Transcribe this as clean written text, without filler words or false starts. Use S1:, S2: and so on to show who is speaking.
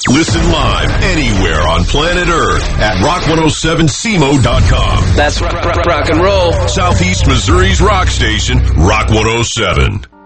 S1: Listen live anywhere on planet Earth at rock107cmo.com.
S2: That's rock and roll.
S1: Southeast Missouri's rock station, Rock 107.